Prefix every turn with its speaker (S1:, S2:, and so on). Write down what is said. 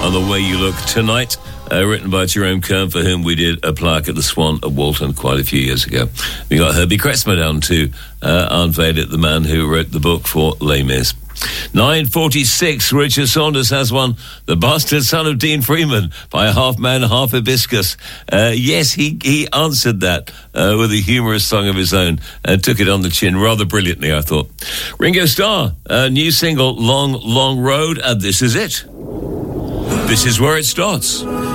S1: on The Way You Look Tonight, written by Jerome Kern, for whom we did a plaque at the Swan at Walton quite a few years ago. We got Herbie Kretzmer down to unveil it, the man who wrote the book for Les Mis. 9:46, Richard Saunders has one. The Bastard Son of Dean Freeman by Half Man, Half Hibiscus. Yes, he answered that with a humorous song of his own and took it on the chin rather brilliantly, I thought. Ringo Starr, new single, Long, Long Road, and this is it. This is where it starts.